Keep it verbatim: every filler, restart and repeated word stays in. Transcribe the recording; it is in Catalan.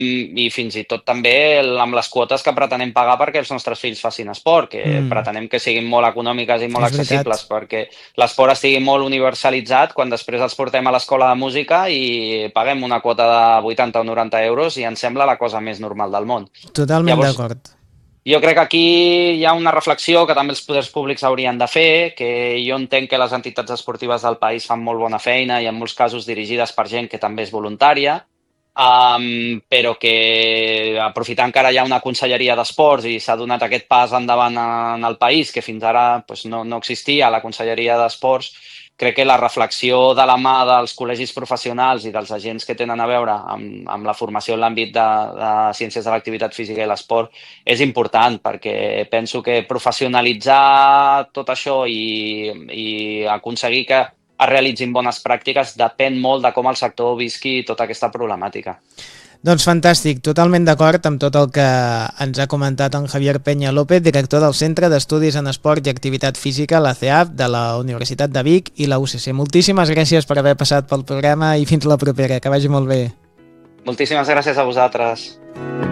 i fins i tot també amb les quotes que pretenem pagar perquè els nostres fills facin esport, que mm. pretenem que siguin molt econòmiques i molt és accessibles veritat. Perquè l'esport estigui molt universalitzat quan després els portem a l'escola de música i paguem una quota de vuitanta o noranta euros i ens sembla la cosa més normal del món. Totalment d'acord. Jo crec que aquí hi ha una reflexió que també els poders públics haurien de fer, que jo entenc que les entitats esportives del país fan molt bona feina i en molts casos dirigides per gent que també és voluntària, Um, però que aprofitant que ara hi ha una conselleria d'esports i s'ha donat aquest pas endavant en el país, que fins ara pues, no, no existia la conselleria d'esports, crec que la reflexió de la mà dels col·legis professionals i dels agents que tenen a veure amb, amb la formació en l'àmbit de, de ciències de l'activitat física i l'esport és important, perquè penso que professionalitzar tot això i, i aconseguir que es realitzin bones pràctiques depèn molt de com el sector visqui tota aquesta problemàtica. Doncs fantàstic, totalment d'acord amb tot el que ens ha comentat en Javier Peña López, director del Centre d'Estudis en Esport i Activitat Física, la C E A F, de la Universitat de Vic i la U C C. Moltíssimes gràcies per haver passat pel programa i fins la propera, que vagi molt bé. Moltíssimes gràcies a vosaltres.